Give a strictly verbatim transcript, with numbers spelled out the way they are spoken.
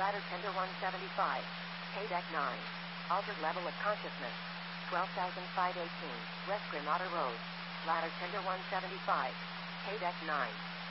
Ladder tender one seventy-five. K-Deck nine. Altered level of consciousness. twelve thousand five hundred eighteen. West Granada Road. Ladder tender one seventy-five. K-Deck nine.